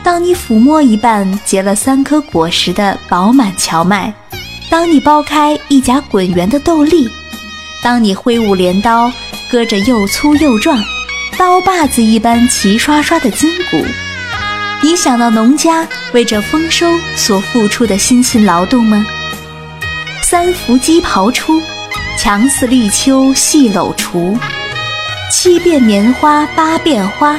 当你抚摸一半结了3颗果实的饱满荞麦，当你剥开一夹滚圆的豆粒，当你挥舞镰刀割着又粗又壮刀把子一般齐刷刷的筋骨，你想到农家为这丰收所付出的辛勤劳动吗？3伏鸡刨出，强似立秋细篓除，7变棉花8变花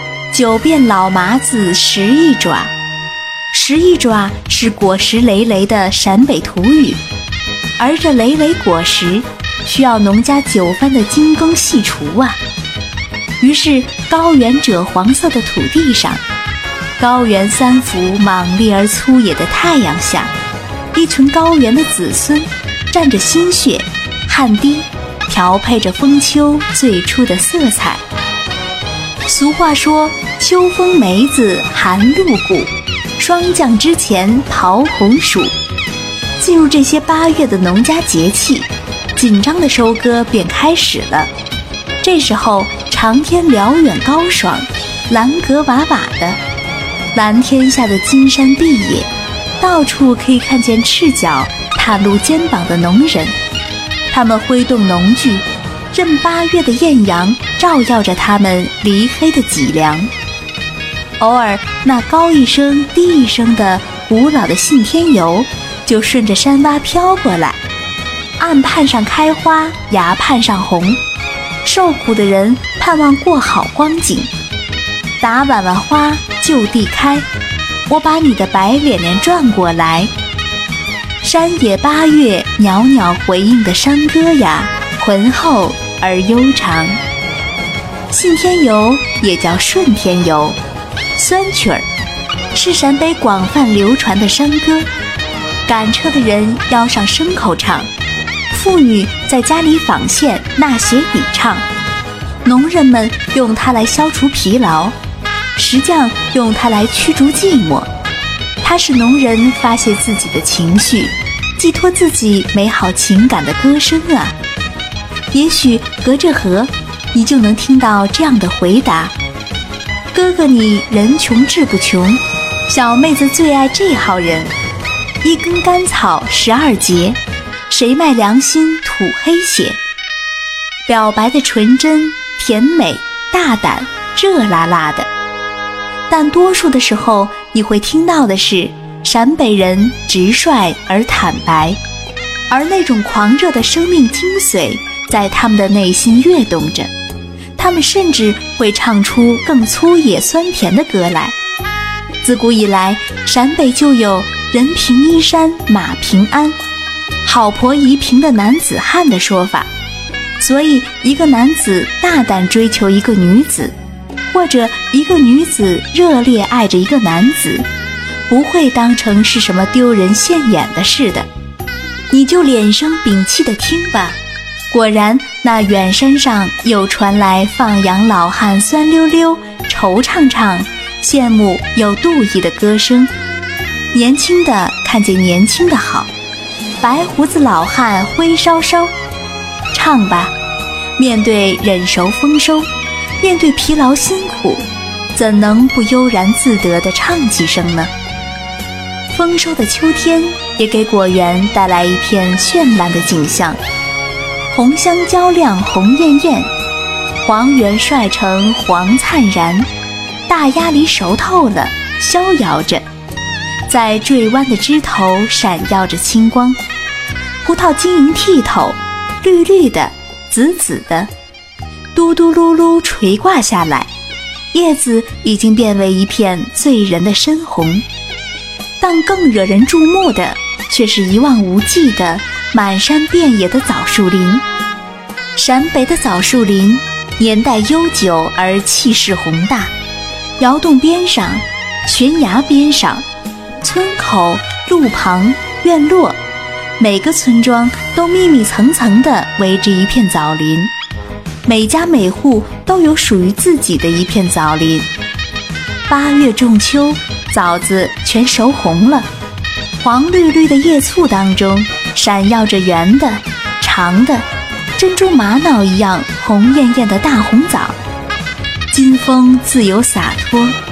，9变老麻子10一爪。10一爪是果实累累的陕北土语，而这累累果实需要农家9番的精耕细锄啊。于是高原赭黄色的土地上，高原3伏莽烈而粗野的太阳下，一群高原的子孙蘸着心血汗滴，调配着丰秋最初的色彩。俗话说，秋风梅子寒露谷，霜降之前刨红薯。进入这些8月的农家节气，紧张的收割便开始了。这时候长天辽远高爽，蓝格瓦瓦的，蓝天下的金山碧野，到处可以看见赤脚踏露肩膀的农人，他们挥动农具，任8月的艳阳照耀着他们离黑的脊梁。偶尔那高一声低一声的古老的信天游就顺着山洼飘过来，岸畔上开花，崖畔上红，受苦的人盼望过好光景。打晚晚花就地开，我把你的白脸脸转过来。山野8月袅袅回应的山歌呀，浑厚而悠长。信天游也叫顺天游，酸曲儿是陕北广泛流传的山歌。赶车的人邀上牲口唱，妇女在家里纺线纳鞋底唱，农人们用它来消除疲劳，石匠用它来驱逐寂寞。它是农人发泄自己的情绪，寄托自己美好情感的歌声啊。也许隔着河，你就能听到这样的回答：哥哥你人穷志不穷，小妹子最爱这号人。一根干草12节，谁卖良心吐黑血？表白的纯真、甜美、大胆、热辣辣的。但多数的时候，你会听到的是陕北人直率而坦白，而那种狂热的生命精髓在他们的内心跃动着。他们甚至会唱出更粗野酸甜的歌来。自古以来，陕北就有人平衣衫马平安，好婆宜平的男子汉的说法。所以一个男子大胆追求一个女子，或者一个女子热烈爱着一个男子，不会当成是什么丢人现眼的事的。你就脸生屏气地听吧。果然那远山上又传来放羊老汉酸溜溜惆怅怅羡慕又妒意的歌声。年轻的看见年轻的好，白胡子老汉挥烧烧。唱吧，面对忍熟丰收，面对疲劳辛苦，怎能不悠然自得地唱几声呢？丰收的秋天也给果园带来一片绚烂的景象，红香蕉亮红艳艳，黄圆帅成黄灿然，大鸭梨熟透了逍遥着，在坠弯的枝头闪耀着青光，葡萄晶莹剔透，绿绿的紫紫的，嘟嘟噜噜垂挂下来，叶子已经变为一片醉人的深红。但更惹人注目的却是一望无际的满山遍野的枣树林。陕北的枣树林年代悠久而气势宏大，窑洞边上、悬崖边上、村口、路旁、院落，每个村庄都密密层层地围着一片枣林，每家每户都有属于自己的一片枣林。8月仲秋，枣子全熟红了，黄绿绿的叶簇当中闪耀着圆的、长的、珍珠玛瑙一样红艳艳的大红枣。金风自由洒脱，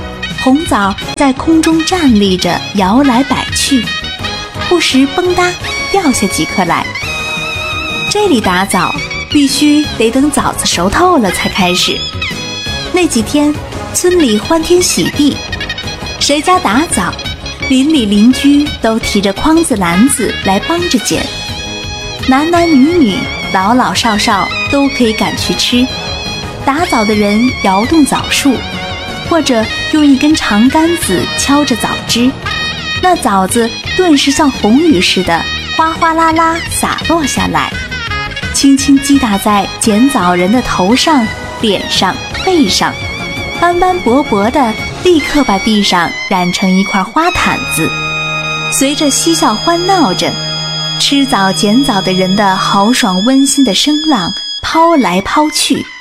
红枣在空中站立着，摇来摆去，不时蹦哒掉下几颗来。这里打枣必须得等枣子熟透了才开始。那几天村里欢天喜地，谁家打枣，邻里邻居都提着筐子篮子来帮着捡，男男女女老老少少都可以赶去吃。打枣的人摇动枣树，或者用一根长杆子敲着枣枝，那枣子顿时像红雨似的哗哗啦啦洒落下来，轻轻击打在捡枣人的头上、脸上、背上，斑斑驳驳的立刻把地上染成一块花毯子。随着嬉笑欢闹着，吃枣捡枣的人的豪爽温馨的声浪抛来抛去，